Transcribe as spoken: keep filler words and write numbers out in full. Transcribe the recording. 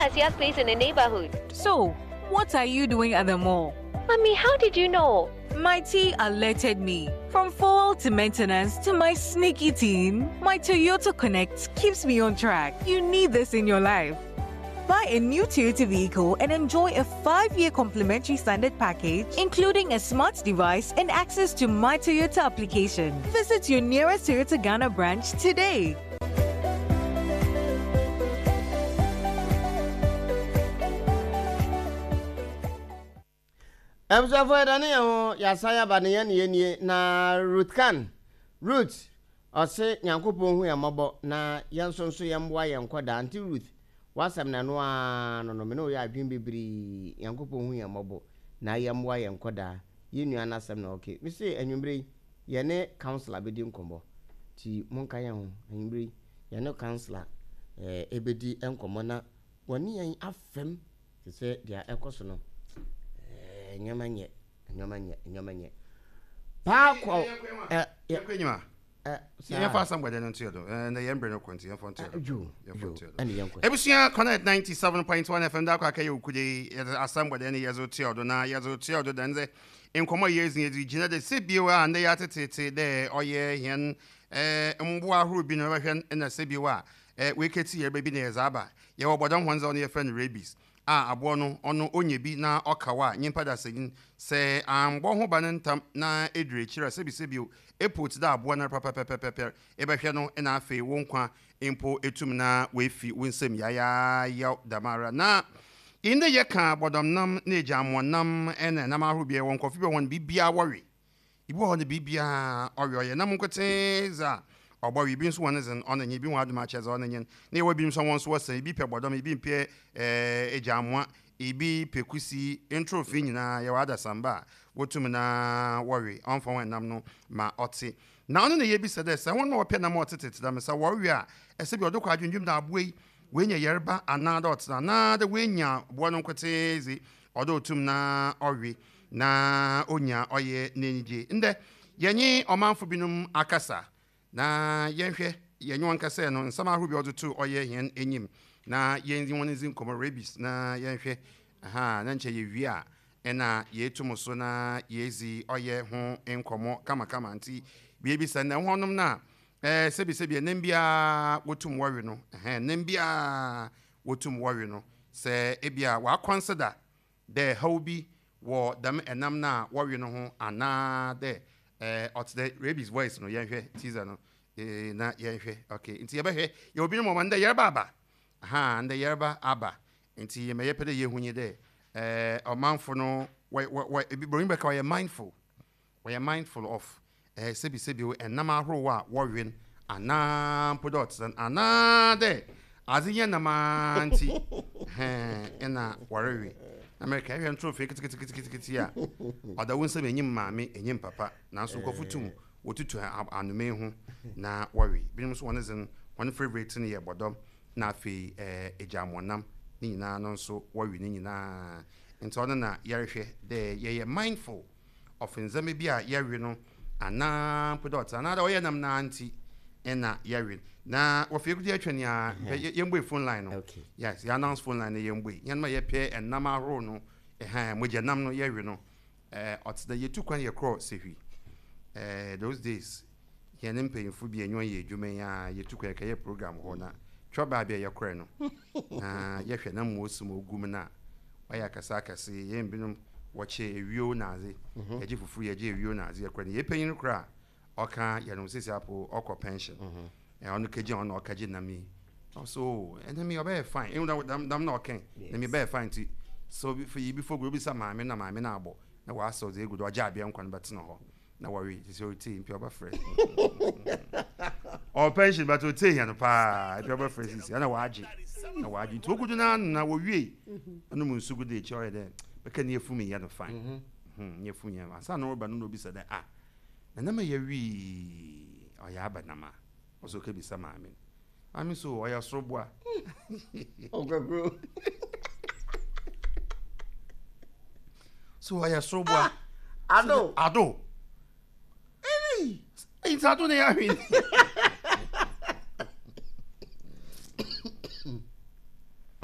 As he has place in the neighborhood. So, what are you doing at the mall? Mommy, how did you know? My T alerted me. From fuel to maintenance to my sneaky teen, my Toyota Connect keeps me on track. You need this in your life. Buy a new Toyota vehicle and enjoy a five-year complimentary standard package, including a smart device and access to My Toyota application. Visit your nearest Toyota Ghana branch today. Ebza for Daniel, Yasaya Banian Yeni na Ruth Khan. Ruth, or say Yankupon who amabo na Yanson so yamwa yankwada anti Ruth. Wasam na noa no no me no ya adwin bebri Yankupon hu yamabo na yamwa yankwada yenu anasam na okay. Me say anwumbre ye ne counselor bedi nkombo. Ti monka yan ho anwumbre ye ne counselor eh ebedi enkombo na woni yan afem ti say dia ekoso no. Nyamanye nyamanye nyamanye pa kwa eh yakwenyima eh ya fa somebody no tiodo and the embre no kwenti ya fonte ya fonte and yankwe ebusia connect ninety-seven point one F M da kwa kayo kuje assembly ne yazo tiodo na yazo tiodo danze enkomo years ni gina de sebiwa and ya tetete de oye hen eh mbo ahuru bi no behwe na sebiwa eh weketi ye baby na yazaba ye obodon hwanza no ye friend rabies a abo no ono onye bi na okawa nyimpa da segin se ambo ho banentam na edure kira sebi sebio epot da abo na papa papa papa e behwe no na afi wonkwa impo etum na wefi wonsem ya ya ya damara na inde ye ka bodom nam na ejamwonam ene na mahobie wonkofi be won bibia worry ibu ho ne bibia oryoye na munkote za obo wi bi nso won zen on anyi bi wan aduma cheze on anyi na e wa bi nso won so wasa bi pe bodom bi mpe eh ejamwa ibi pekusi intro fi nyina ye wada samba wotum na worry on for nam no ma oti na ono na ye bi sede se won no pe na ma otete da me sa worry a ese bi odokwa adwundwum da aboyi wenya yerba anada otina na de wenya bo no kwetezi odo otum na orwe na onya oye nenije nde yenyi omanfo binum akasa na yenhwe yenyo nkase no nsama ahobi odutu oye hen enyim na yenzi wonizi nkomo rabies na yenhwe aha na nche ye wia ena yetum so na yezi oye ho nkomo kama kama nti biebi sa na honum na eh sebi sebi nembia wotum worry no eh nembia wotum worry no se ebia wa consider the hobby wo dam enam na worry no ho ana de eh ot the rabies voice no yenhwe teaser no eh na yenhwe okay nti ye behwe ye obi no mo manda yerba aba aha nda yerba aba nti ye meye pede ye hunye de eh omanfo no we we bring back we mindful we are mindful of eh sebi sebi enam ahoro wa worry ana podot ana de aziye na manti eh ena worry America hwe ntro fe kiti kiti kiti kiti ya oda wonse benyim maame enyim papa na so kofutum wotutu anume hu na worry binim so one zen one favorite ne ye bodom na fe eh ejamwonam ni nyina no so worry ni nyina nto no na yerehwe de ye ye mindful of nzame bi a yewe no ana podot ana da oye nam na anti ena yewe na wofe kudi atwani a yembo phone line no okay yes ya announce phone line yembo yanma ye pe enam ahoro no eh moje nam no yewe no eh otda yetu kwan ye cross sehi eh those days yenem payinfo bi enyo ye dwumen ya yetu kwan ka ye program ho na twoba bia ye kore no ah ye hwe na mosum ogum na waya kasa kase ye mbinum woche ewio na aze ye je fufu ye je ewio na aze ye kore ye payin kra oka ye no sisi apo okọ pension eh onu keje onu okaje na mi also and me obe fine you know dam dam na oken na me be fine ti so for you before go be sa maame na maame na abo na wa so ze gudo oja abia nkwan bet na ho na worry ti o ti mpi oba fresh o pension but o ti yan pa mpi oba fresh si na wa agi na wa agi to gudo na na wo wie anu mu nsugu de chi oye de be kan ye fu me yan fine mhm ye fu yan asa na oba no bi sa de ah na na me ye wi o ya aba na ma oso ke bi sa maame ami so o ya sroboa o gagro so o ya sroboa ado ado eh it's ado ne ya hwi